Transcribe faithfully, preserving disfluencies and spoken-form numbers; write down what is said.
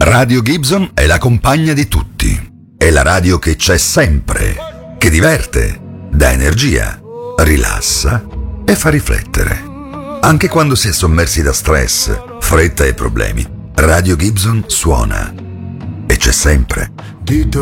Radio Gibson è la compagna di tutti. È la radio che c'è sempre, che diverte, dà energia, rilassa e fa riflettere. Anche quando si è sommersi da stress, fretta e problemi, Radio Gibson suona e c'è sempre. Dito